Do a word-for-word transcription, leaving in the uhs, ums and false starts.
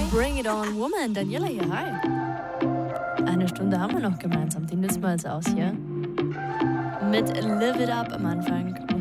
Bring It On Woman, Daniela hier, hi. Eine Stunde haben wir noch gemeinsam, die nutzen wir jetzt aus hier. Mit Live It Up am Anfang.